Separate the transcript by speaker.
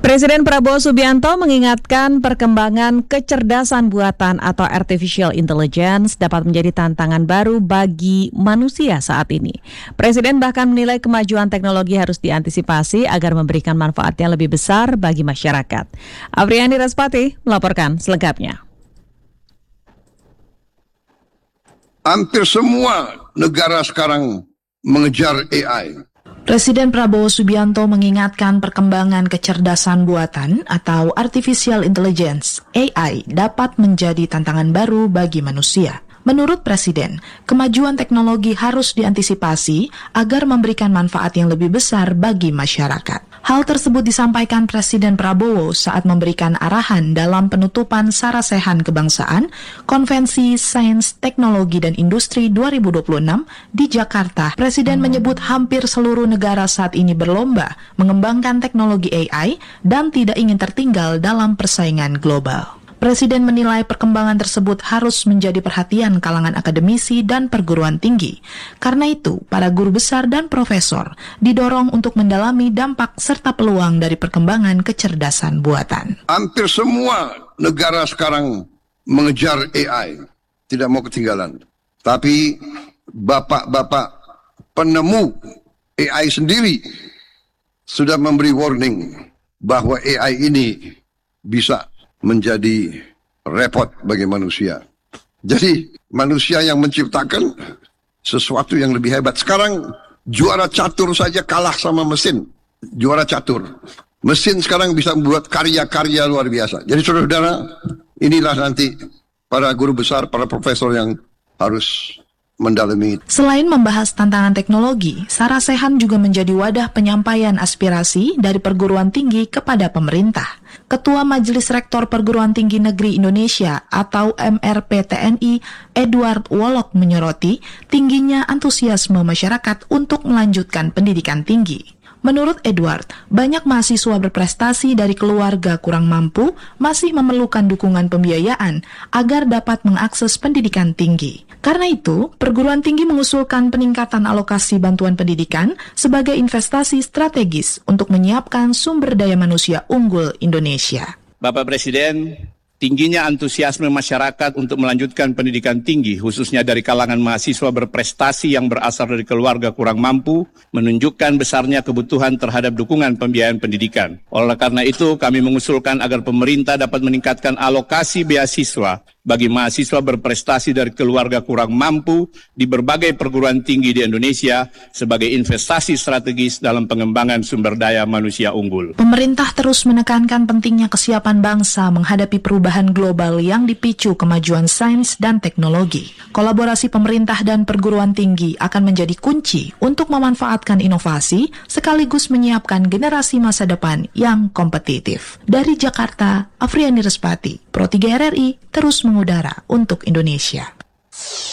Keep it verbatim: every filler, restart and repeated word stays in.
Speaker 1: Presiden Prabowo Subianto mengingatkan perkembangan kecerdasan buatan atau artificial intelligence dapat menjadi tantangan baru bagi manusia saat ini. Presiden bahkan menilai kemajuan teknologi harus diantisipasi agar memberikan manfaat yang lebih besar bagi masyarakat. Afriani Raspati melaporkan selengkapnya.
Speaker 2: Hampir semua negara sekarang mengejar A I.
Speaker 3: Presiden Prabowo Subianto mengingatkan perkembangan kecerdasan buatan atau artificial intelligence A I dapat menjadi tantangan baru bagi manusia. Menurut Presiden, kemajuan teknologi harus diantisipasi agar memberikan manfaat yang lebih besar bagi masyarakat. Hal tersebut disampaikan Presiden Prabowo saat memberikan arahan dalam penutupan Sarasehan Kebangsaan Konvensi Sains, Teknologi, dan Industri dua ribu dua puluh enam di Jakarta. Presiden menyebut hampir seluruh negara saat ini berlomba mengembangkan teknologi A I dan tidak ingin tertinggal dalam persaingan global. Presiden menilai perkembangan tersebut harus menjadi perhatian kalangan akademisi dan perguruan tinggi. Karena itu, para guru besar dan profesor didorong untuk mendalami dampak serta peluang dari perkembangan kecerdasan buatan.
Speaker 2: Hampir semua negara sekarang mengejar A I, tidak mau ketinggalan. Tapi bapak-bapak penemu A I sendiri sudah memberi warning bahwa A I ini bisa menjadi repot bagi manusia. Jadi manusia yang menciptakan sesuatu yang lebih hebat. Sekarang juara catur saja kalah sama mesin. Juara catur. Mesin sekarang bisa membuat karya-karya luar biasa. Jadi saudara-saudara, inilah nanti para guru besar, para profesor yang harus mendalami.
Speaker 3: Selain membahas tantangan teknologi, Sarasehan juga menjadi wadah penyampaian aspirasi dari perguruan tinggi kepada pemerintah. Ketua Majelis Rektor Perguruan Tinggi Negeri Indonesia atau M R P T N I, Edward Wolok menyoroti tingginya antusiasme masyarakat untuk melanjutkan pendidikan tinggi. Menurut Edward, banyak mahasiswa berprestasi dari keluarga kurang mampu masih memerlukan dukungan pembiayaan agar dapat mengakses pendidikan tinggi. Karena itu, perguruan tinggi mengusulkan peningkatan alokasi bantuan pendidikan sebagai investasi strategis untuk menyiapkan sumber daya manusia unggul Indonesia.
Speaker 4: Bapak Presiden, tingginya antusiasme masyarakat untuk melanjutkan pendidikan tinggi, khususnya dari kalangan mahasiswa berprestasi yang berasal dari keluarga kurang mampu, menunjukkan besarnya kebutuhan terhadap dukungan pembiayaan pendidikan. Oleh karena itu, kami mengusulkan agar pemerintah dapat meningkatkan alokasi beasiswa bagi mahasiswa berprestasi dari keluarga kurang mampu di berbagai perguruan tinggi di Indonesia sebagai investasi strategis dalam pengembangan sumber daya manusia unggul.
Speaker 3: Pemerintah terus menekankan pentingnya kesiapan bangsa menghadapi perubahan global yang dipicu kemajuan sains dan teknologi. Kolaborasi pemerintah dan perguruan tinggi akan menjadi kunci untuk memanfaatkan inovasi sekaligus menyiapkan generasi masa depan yang kompetitif. Dari Jakarta, Afriani Raspati, Pro tiga R R I, terus mengudara untuk Indonesia.